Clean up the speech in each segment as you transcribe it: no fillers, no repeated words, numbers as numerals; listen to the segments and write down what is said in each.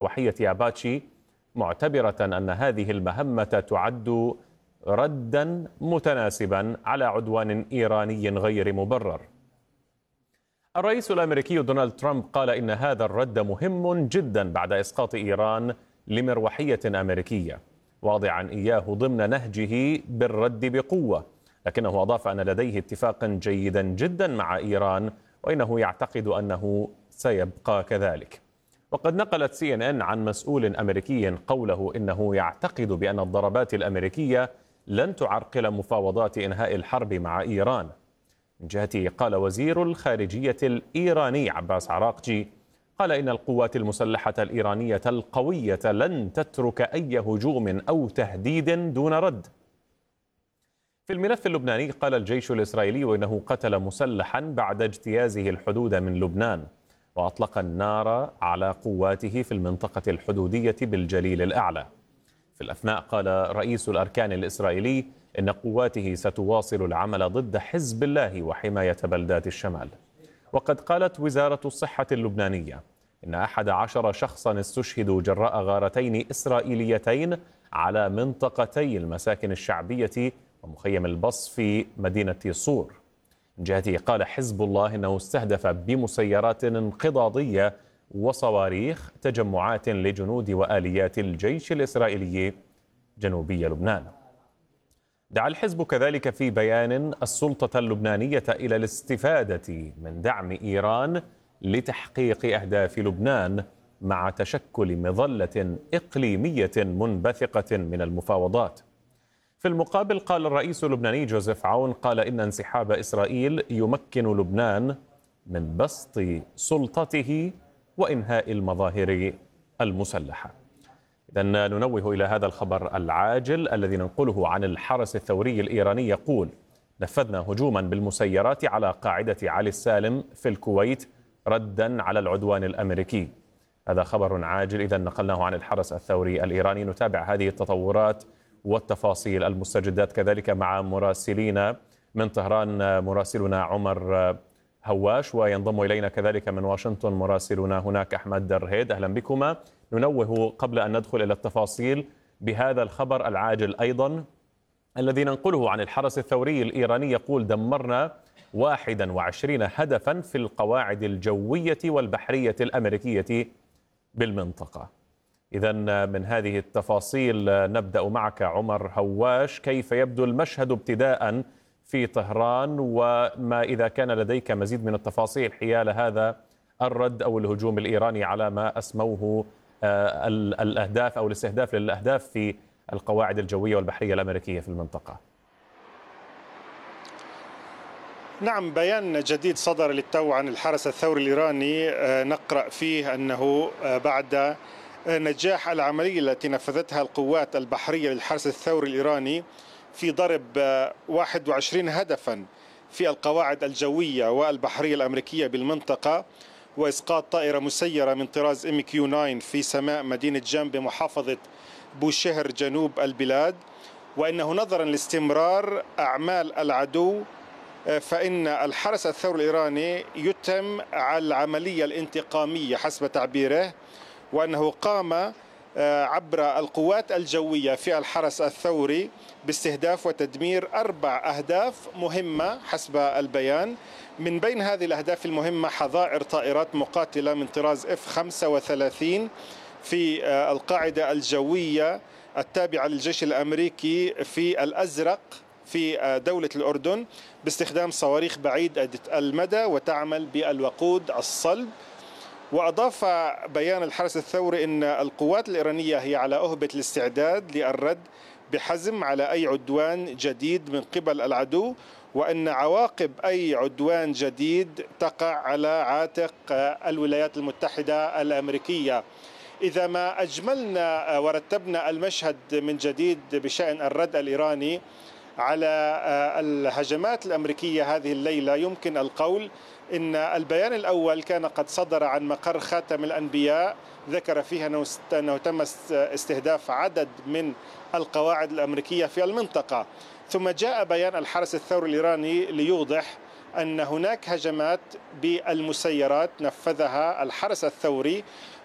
مروحية أباتشي، معتبرة أن هذه المهمة تعد ردا متناسبا على عدوان إيراني غير مبرر. الرئيس الأمريكي دونالد ترامب قال إن هذا الرد مهم جدا بعد إسقاط إيران لمروحية أمريكية، واضعا إياه ضمن نهجه بالرد بقوة، لكنه أضاف أن لديه اتفاقا جيدا جدا مع إيران وإنه يعتقد أنه سيبقى كذلك. وقد نقلت CNN عن مسؤول أمريكي قوله إنه يعتقد بأن الضربات الأمريكية لن تعرقل مفاوضات إنهاء الحرب مع إيران. من جهته قال وزير الخارجية الإيراني عباس عراقجي قال إن القوات المسلحة الإيرانية القوية لن تترك أي هجوم أو تهديد دون رد. في الملف اللبناني قال الجيش الإسرائيلي إنه قتل مسلحا بعد اجتيازه الحدود من لبنان، وأطلق النار على قواته في المنطقة الحدودية بالجليل الأعلى. في الأثناء قال رئيس الأركان الإسرائيلي إن قواته ستواصل العمل ضد حزب الله وحماية بلدات الشمال. وقد قالت وزارة الصحة اللبنانية إن 11 شخصا استشهدوا جراء غارتين إسرائيليتين على منطقتي المساكن الشعبية ومخيم البص في مدينة صور. من جهته قال حزب الله إنه استهدف بمسيرات انقضاضية وصواريخ تجمعات لجنود وآليات الجيش الإسرائيلي جنوبي لبنان. دعا الحزب كذلك في بيان السلطة اللبنانية إلى الاستفادة من دعم إيران لتحقيق أهداف لبنان مع تشكل مظلة إقليمية منبثقة من المفاوضات. في المقابل قال الرئيس اللبناني جوزيف عون قال إن انسحاب إسرائيل يمكن لبنان من بسط سلطته وإنهاء المظاهر المسلحة. إذن ننوه إلى هذا الخبر العاجل الذي ننقله عن الحرس الثوري الإيراني يقول نفذنا هجوما بالمسيرات على قاعدة علي السالم في الكويت ردا على العدوان الأمريكي. هذا خبر عاجل إذا نقلناه عن الحرس الثوري الإيراني. نتابع هذه التطورات والتفاصيل المستجدات كذلك مع مراسلين من طهران، مراسلنا عمر هواش، وينضم إلينا كذلك من واشنطن مراسلنا هناك أحمد درهيد. أهلا بكما. ننوه قبل أن ندخل إلى التفاصيل بهذا الخبر العاجل أيضا الذي ننقله عن الحرس الثوري الإيراني يقول دمرنا 21 هدفا في القواعد الجوية والبحرية الأمريكية بالمنطقة. إذن من هذه التفاصيل نبدأ معك عمر هواش، كيف يبدو المشهد ابتداء في طهران، وما إذا كان لديك مزيد من التفاصيل حيال هذا الرد أو الهجوم الإيراني على ما أسموه الأهداف أو الاستهداف للأهداف في القواعد الجوية والبحرية الأمريكية في المنطقة. نعم، بيان جديد صدر للتو عن الحرس الثوري الإيراني نقرأ فيه أنه بعد نجاح العملية التي نفذتها القوات البحرية للحرس الثوري الإيراني في ضرب 21 هدفا في القواعد الجوية والبحرية الأمريكية بالمنطقة وإسقاط طائرة مسيرة من طراز MQ-9 في سماء مدينة جنب محافظة بوشهر جنوب البلاد، وإنه نظرا لاستمرار أعمال العدو فإن الحرس الثوري الإيراني يتم على العملية الانتقامية حسب تعبيره، وأنه قام عبر القوات الجوية في الحرس الثوري باستهداف وتدمير 4 أهداف مهمة حسب البيان. من بين هذه الأهداف المهمة حظائر طائرات مقاتلة من طراز F-35 في القاعدة الجوية التابعة للجيش الأمريكي في الأزرق في دولة الأردن باستخدام صواريخ بعيدة المدى وتعمل بالوقود الصلب. وأضاف بيان الحرس الثوري أن القوات الإيرانية هي على أهبة الاستعداد للرد بحزم على أي عدوان جديد من قبل العدو، وأن عواقب أي عدوان جديد تقع على عاتق الولايات المتحدة الأمريكية. إذا ما أجملنا ورتبنا المشهد من جديد بشأن الرد الإيراني على الهجمات الأمريكية هذه الليلة، يمكن القول إن البيان الأول كان قد صدر عن مقر خاتم الأنبياء ذكر فيها أنه تم استهداف عدد من القواعد الأمريكية في المنطقة، ثم جاء بيان الحرس الثوري الإيراني ليوضح أن هناك هجمات بالمسيرات نفذها الحرس الثوري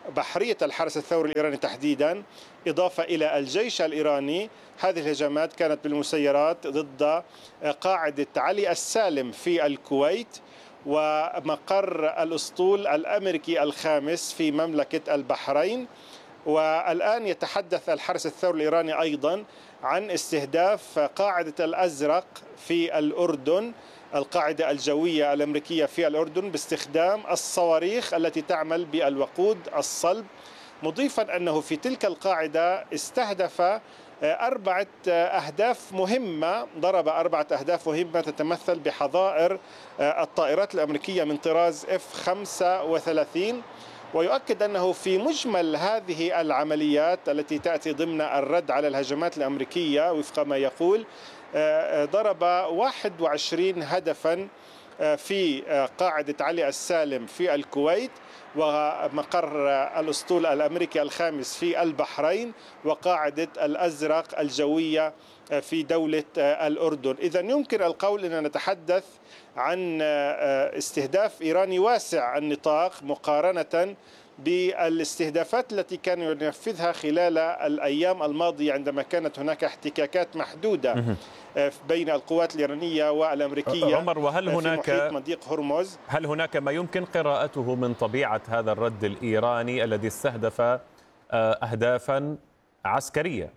بحرية الحرس الثوري الإيراني تحديدا، إضافة إلى الجيش الإيراني. هذه الهجمات كانت بالمسيرات ضد قاعدة علي السالم في الكويت ومقر الأسطول الأمريكي الخامس في مملكة البحرين. والآن يتحدث الحرس الثوري الإيراني أيضا عن استهداف قاعدة الأزرق في الأردن، القاعدة الجوية الأمريكية في الأردن، باستخدام الصواريخ التي تعمل بالوقود الصلب، مضيفا أنه في تلك القاعدة استهدف 4 أهداف مهمة، ضرب 4 أهداف مهمة تتمثل بحظائر الطائرات الأمريكية من طراز F-35. ويؤكد أنه في مجمل هذه العمليات التي تأتي ضمن الرد على الهجمات الأمريكية وفق ما يقول ضرب 21 هدفا في قاعدة علي السالم في الكويت ومقر الأسطول الأمريكي الخامس في البحرين وقاعدة الأزرق الجوية في دولة الأردن. إذن يمكن القول أننا نتحدث عن استهداف إيراني واسع النطاق مقارنة بالاستهدافات التي كان ينفذها خلال الأيام الماضية عندما كانت هناك احتكاكات محدودة بين القوات الإيرانية والأمريكية. عمر، وهل هناك في محيط مضيق هرمز هل هناك ما يمكن قراءته من طبيعة هذا الرد الإيراني الذي استهدف أهدافا عسكرية؟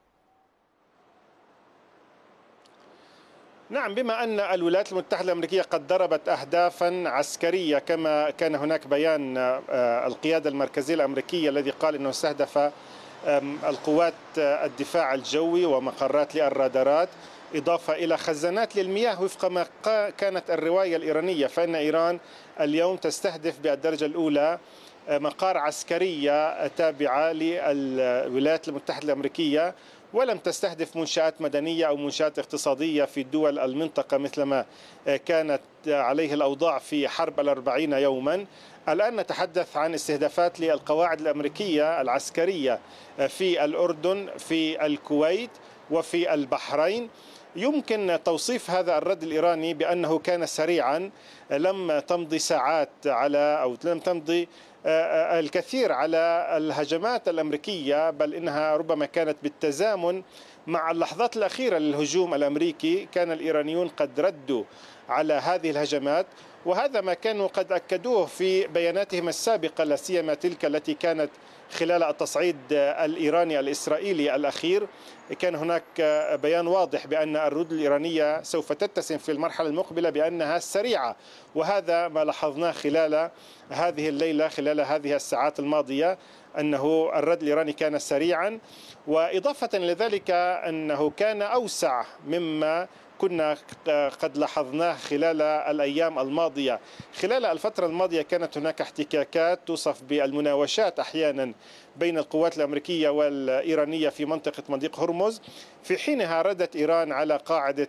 نعم، بما أن الولايات المتحدة الأمريكية قد ضربت أهدافا عسكرية كما كان هناك بيان القيادة المركزية الأمريكية الذي قال أنه استهدف القوات الدفاع الجوي ومقرات للرادارات، إضافة إلى خزانات للمياه وفق ما كانت الرواية الإيرانية، فإن إيران اليوم تستهدف بالدرجة الأولى مقار عسكرية تابعة للولايات المتحدة الأمريكية، ولم تستهدف منشآت مدنية أو منشآت اقتصادية في دول المنطقة مثلما كانت عليه الأوضاع في حرب 40 يوما. الآن نتحدث عن استهدافات للقواعد الأمريكية العسكرية في الأردن، في الكويت، وفي البحرين. يمكن توصيف هذا الرد الإيراني بأنه كان سريعا، لم تمضي ساعات أو لم تمضي الكثير على الهجمات الأمريكية، بل إنها ربما كانت بالتزامن مع اللحظات الأخيرة للهجوم الأمريكي. كان الإيرانيون قد ردوا على هذه الهجمات، وهذا ما كانوا قد أكدوه في بياناتهم السابقة، لا سيما تلك التي كانت خلال التصعيد الإيراني الإسرائيلي الأخير. كان هناك بيان واضح بأن الردود الإيرانية سوف تتسم في المرحلة المقبلة بأنها سريعة، وهذا ما لاحظناه خلال هذه الليلة، خلال هذه الساعات الماضية، أنه الرد الإيراني كان سريعا، وإضافة لذلك أنه كان أوسع مما كنا قد لاحظناه خلال الأيام الماضية. خلال الفترة الماضية كانت هناك احتكاكات توصف بالمناوشات أحيانا بين القوات الأمريكية والإيرانية في منطقة مضيق هرمز، في حينها ردت إيران على قاعدة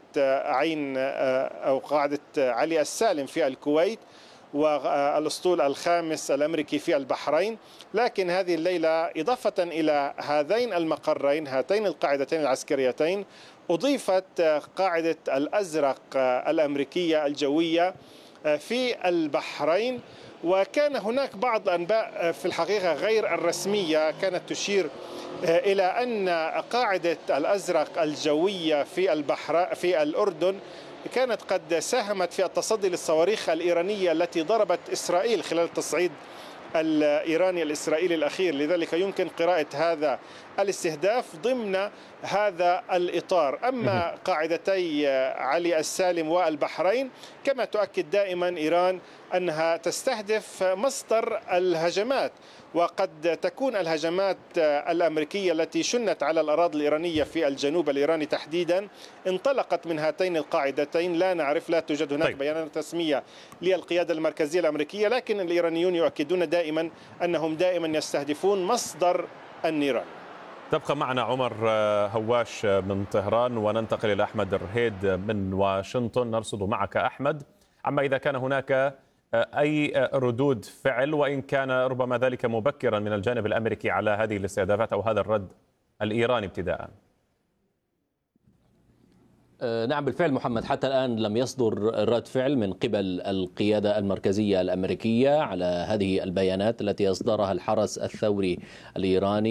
قاعدة علي السالم في الكويت والأسطول الخامس الأمريكي في البحرين. لكن هذه الليلة إضافة إلى هذين المقرين، هاتين القاعدتين العسكريتين، أضيفت قاعدة الأزرق الأمريكية الجوية في البحرين. وكان هناك بعض الأنباء في الحقيقة غير الرسمية كانت تشير إلى أن قاعدة الأزرق الجوية في الأردن كانت قد ساهمت في التصدي للصواريخ الإيرانية التي ضربت إسرائيل خلال التصعيد الإيراني الإسرائيلي الأخير. لذلك يمكن قراءة هذا الاستهداف ضمن هذا الإطار. أما قاعدتي علي السالم والبحرين، كما تؤكد دائما إيران أنها تستهدف مصدر الهجمات، وقد تكون الهجمات الأمريكية التي شنت على الأراضي الإيرانية في الجنوب الإيراني تحديدا انطلقت من هاتين القاعدتين. لا نعرف، لا توجد هناك بيانات رسمية للقيادة المركزية الأمريكية، لكن الإيرانيون يؤكدون دائما أنهم دائما يستهدفون مصدر النيران. تبقى معنا عمر هواش من طهران، وننتقل إلى أحمد الرهيد من واشنطن. نرصد معك أحمد عما إذا كان هناك أي ردود فعل، وإن كان ربما ذلك مبكرا، من الجانب الأمريكي على هذه الاستهدافات أو هذا الرد الإيراني ابتداء. نعم بالفعل محمد، حتى الآن لم يصدر رد فعل من قبل القيادة المركزية الأمريكية على هذه البيانات التي أصدرها الحرس الثوري الإيراني.